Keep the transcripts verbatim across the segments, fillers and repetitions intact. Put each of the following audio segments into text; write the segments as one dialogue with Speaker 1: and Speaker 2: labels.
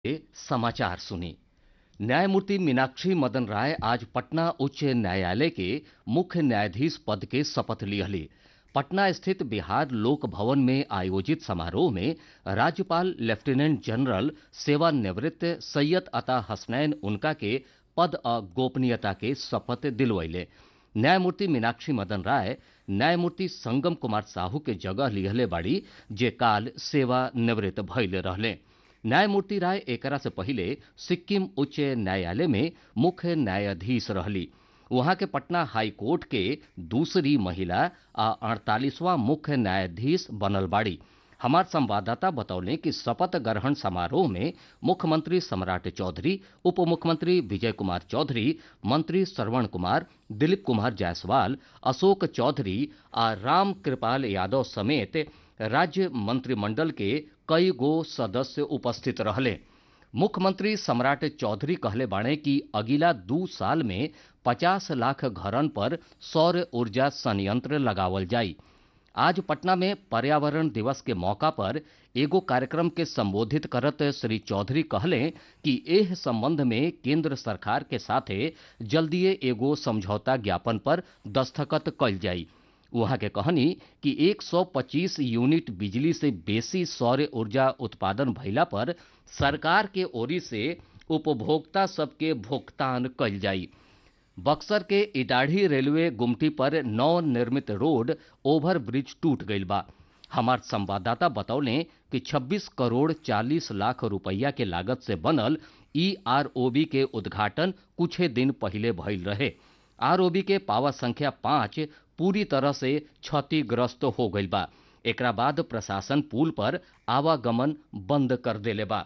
Speaker 1: ये समाचार सुनी। न्यायमूर्ति मीनाक्षी मदन राय आज पटना उच्च न्यायालय के मुख्य न्यायाधीश पद के शपथ लिहली। पटना स्थित बिहार लोक भवन में आयोजित समारोह में राज्यपाल लेफ्टिनेंट जनरल सेवानिवृत्त सैयद अता हसनैन उनका के पद आ गोपनीयता के शपथ दिलवैले। न्यायमूर्ति मीनाक्षी मदन राय न्यायमूर्ति संगम कुमार साहू के जगह लिहले बाड़ी, जे काल सेवानिवृत्त भइले रहले। न्यायमूर्ति राय एकरा से पहिले सिक्किम उच्च न्यायालय में मुख्य न्यायाधीश रहली। वहां के पटना हाई कोर्ट के दूसरी महिला आ अड़तालीसवां मुख्य न्यायाधीश बनल बाड़ी। हमार संवाददाता बतौले कि शपथ ग्रहण समारोह में मुख्यमंत्री सम्राट चौधरी, उप मुख्यमंत्री विजय कुमार चौधरी, मंत्री श्रवण कुमार, दिलीप कुमार जायसवाल, अशोक चौधरी आ राम कृपाल यादव समेत राज्य मंत्रिमंडल के कई गो सदस्य उपस्थित रहले। मुख्यमंत्री सम्राट चौधरी कहले बाणे कि अगिला दू साल में पचास लाख घरन पर सौर ऊर्जा संयंत्र लगावल जाई। आज पटना में पर्यावरण दिवस के मौका पर एगो कार्यक्रम के संबोधित करत श्री चौधरी कहले कि एह संबंध में केंद्र सरकार के साथे जल्दीए एगो समझौता ज्ञापन पर दस्तखत कइल जाई। वहां के कहनी कि एक सौ पच्चीस यूनिट बिजली से बेसी सौर ऊर्जा उत्पादन भइला पर सरकार के ओरी से उपभोक्ता सबके भुगतान कइल जाई। बक्सर के इटाढ़ी रेलवे गुमटी पर नव निर्मित रोड ओवर ब्रिज टूट गईल बा। हमार संवाददाता बतौले कि छब्बीस करोड़ चालीस लाख रुपया के लागत से बनल ई आर ओ बी के उद्घाटन कुछ दिन पहले भइल रहे। आर ओ बी के पावा संख्या पांच पूरी तरह से क्षतिग्रस्त हो गईल बा। एकरा बाद प्रशासन पुल पर आवागमन बंद कर देले बा।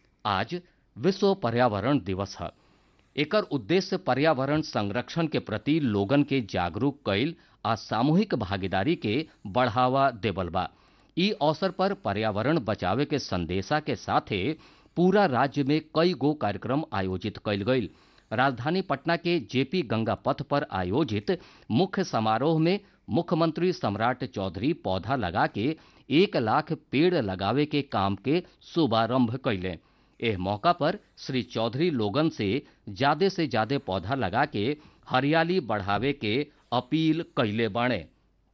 Speaker 1: आज विश्व पर्यावरण दिवस है। एकर उद्देश्य पर्यावरण संरक्षण के प्रति लोगन के जागरूक कईल आ सामूहिक भागीदारी के बढ़ावा देवल बा। ई अवसर पर पर्यावरण बचावे के संदेशा के साथे पूरा राज्य में कई गो कार्यक्रम आयोजित कईल गईल। राजधानी पटना के जेपी गंगा पथ पर आयोजित मुख्य समारोह में मुख्यमंत्री सम्राट चौधरी पौधा लगा के एक लाख पेड़ लगावे के काम के शुभारंभ कैले। एह मौका पर श्री चौधरी लोगन से ज्यादा से ज्यादा पौधा लगा के हरियाली बढ़ावे के अपील कैले बाणे।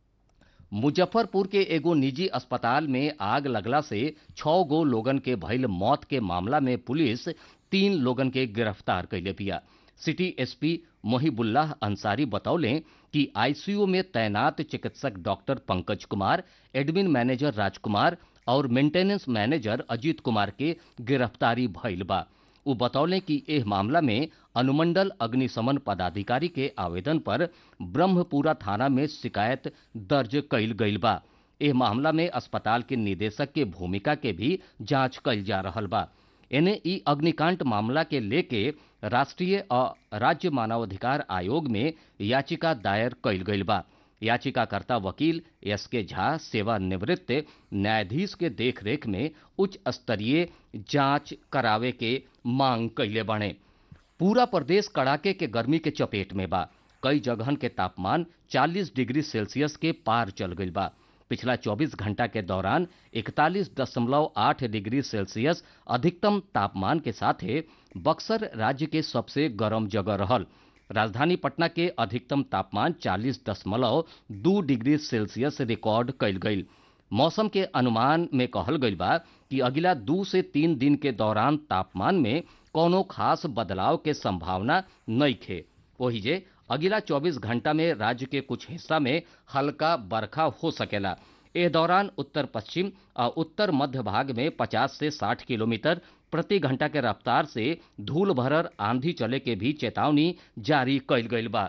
Speaker 1: मुजफ्फरपुर के एगो निजी अस्पताल में आग लगला से छह गो लोगन के भइल मौत के मामला में पुलिस तीन लोगन के गिरफ्तार कैले बिया। सिटी एसपी मोहिबुल्लाह अंसारी बतौले कि आईसीयू में तैनात चिकित्सक doctor Pankaj Kumar, admin manager राजकुमार और मेंटेनेंस मैनेजर अजीत कुमार के गिरफ्तारी भइल बा। उ बतौले कि एह मामला में अनुमंडल अग्निशमन पदाधिकारी के आवेदन पर ब्रह्मपुरा थाना में शिकायत दर्ज कईल गईल बा। एह मामला में अस्पताल के निदेशक के भूमिका के भी जांच कईल जा रहल बा। एने ई अग्निकांड मामला के लेके राष्ट्रीय और राज्य मानवाधिकार आयोग में याचिका दायर कईल गईल बा। याचिकाकर्ता वकील एस के झा सेवानिवृत्त न्यायाधीश के देखरेख में उच्च स्तरीय जांच करावे के मांग कैले बाणे। पूरा प्रदेश कड़ाके के गर्मी के चपेट में बा। कई जगहन के तापमान चालीस डिग्री सेल्सियस के पार चल गईल बा। पिछला चौबीस घंटा के दौरान इकतालीस दशमलव आठ डिग्री सेल्सियस अधिकतम तापमान के साथ बक्सर राज्य के सबसे गर्म जगह रहल। राजधानी पटना के अधिकतम तापमान चालीस दशमलव दो डिग्री सेल्सियस रिकॉर्ड कईल गईल। मौसम के अनुमान में कहल गईल बा कि अगिला दो से तीन दिन के दौरान तापमान में कोनो खास बदलाव के संभावना नइखे। वही जे अगिला चौबीस घंटा में राज्य के कुछ हिस्सा में हल्का बरखा हो सकेला। एह दौरान उत्तर पश्चिम और उत्तर मध्य भाग में पचास से साठ किलोमीटर प्रति घंटा के रफ्तार से धूल भरर आंधी चले के भी चेतावनी जारी कईल गईल बा।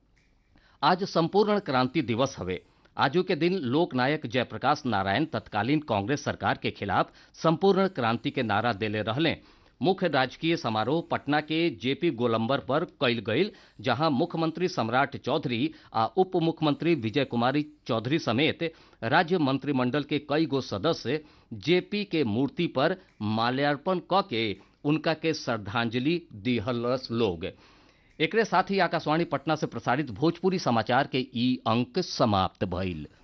Speaker 1: आज संपूर्ण क्रांति दिवस हवे। आजू के दिन लोकनायक जयप्रकाश नारायण तत्कालीन कांग्रेस सरकार के खिलाफ संपूर्ण क्रांति के नारा देले रहले। मुख्य राजकीय समारोह पटना के जेपी गोलंबर पर कईल गईल, जहां मुख्यमंत्री सम्राट चौधरी आ उप मुख्यमंत्री विजय कुमारी चौधरी समेत राज्य मंत्रिमंडल के कई गो सदस्य जेपी के मूर्ति पर माल्यार्पण क के उनका के श्रद्धांजलि दिहलस लोग। एकरे साथ ही आकाशवाणी पटना से प्रसारित भोजपुरी समाचार के ई अंक समाप्त भइल।